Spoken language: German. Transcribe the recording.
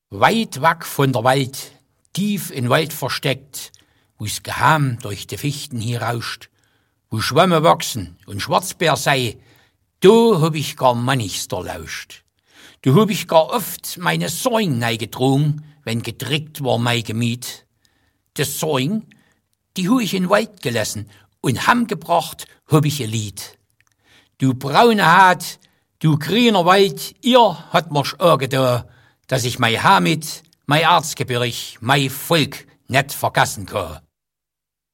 Weit weg von der Welt, tief in Wald versteckt, wo's geheim durch die Fichten hier rauscht, wo Schwämme wachsen und Schwarzbär sei, da hab ich gar mannichster lauscht. Da hab ich gar oft meine Säung neigedrungen, wenn gedrickt war mein Gemüt. Das Säung, die hu ich in Wald gelassen und heimgebracht hab ich ihr Lied. Du braune Haat, du grüner Wald, ihr hat mir's da, dass ich mei Hamid, mei Erzgebirg, mei Volk net vergessen kann.